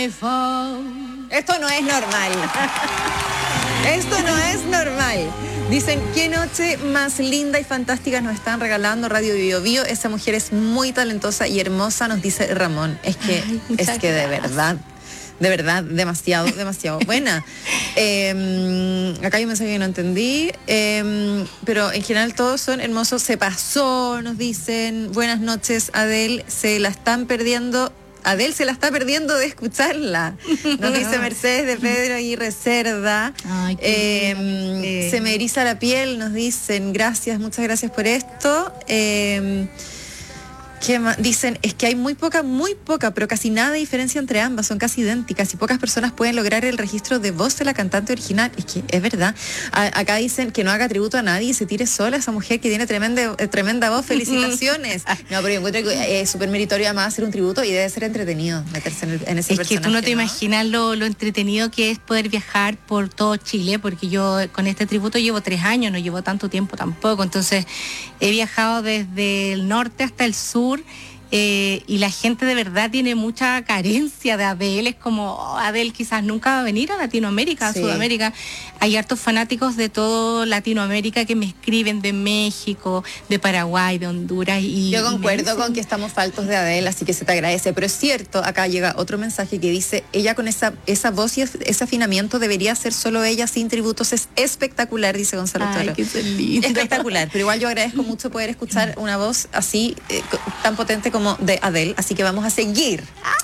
Esto no es normal. Esto no es normal. Dicen, qué noche más linda y fantástica nos están regalando Radio Bio Bio. Esa mujer es muy talentosa y hermosa, nos dice Ramón. Es que de verdad, demasiado buena. Acá hay un mensaje que no entendí, pero en general todos son hermosos. Se pasó, nos dicen. Buenas noches, Adele, Adele se la está perdiendo de escucharla. Nos dice Mercedes de Pedro Aguirre Cerda. Ay, se me eriza la piel, nos dicen. Gracias, muchas gracias por esto. ¿Qué más? Dicen, es que hay muy poca, pero casi nada de diferencia entre ambas, son casi idénticas y pocas personas pueden lograr el registro de voz de la cantante original. Es que es verdad. Acá dicen que no haga tributo a nadie y se tire sola esa mujer que tiene tremenda voz. Felicitaciones. No, pero yo encuentro que es súper meritorio además hacer un tributo y debe ser entretenido meterse en ese personaje. Es que tú no te imaginas lo entretenido que es poder viajar por todo Chile, porque yo con este tributo llevo 3 años, no llevo tanto tiempo tampoco, entonces he viajado desde el norte hasta el sur. Y la gente de verdad tiene mucha carencia de Adele. Es como, Adele quizás nunca va a venir a Latinoamérica, a Sudamérica. Hay hartos fanáticos de todo Latinoamérica que me escriben, de México, de Paraguay, de Honduras. Yo concuerdo con que estamos faltos de Adele, así que se te agradece. Pero es cierto, acá llega otro mensaje que dice, ella con esa voz y ese afinamiento debería ser solo ella, sin tributos. Es espectacular, dice Gonzalo Toro. Qué lindo. Espectacular, pero igual yo agradezco mucho poder escuchar una voz así, tan potente como de Adele, así que vamos a seguir.